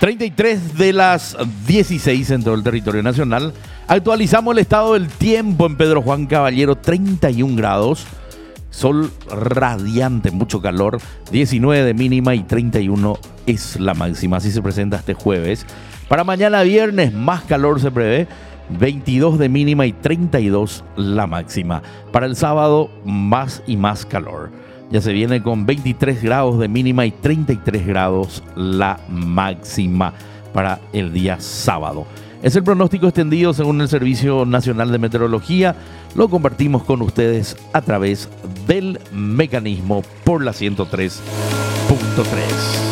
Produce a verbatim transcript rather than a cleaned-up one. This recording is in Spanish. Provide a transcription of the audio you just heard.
treinta y tres de las dieciséis en todo el territorio nacional. Actualizamos el estado del tiempo en Pedro Juan Caballero, treinta y un grados. Sol radiante, mucho calor, diecinueve de mínima y treinta y uno es la máxima. Así se presenta este jueves. Para mañana viernes, más calor se prevé, veintidós de mínima y treinta y dos la máxima. Para el sábado, más y más calor. Ya se viene con veintitrés grados de mínima y treinta y tres grados la máxima para el día sábado. Es el pronóstico extendido según el Servicio Nacional de Meteorología. Lo compartimos con ustedes a través del mecanismo por la ciento tres punto tres.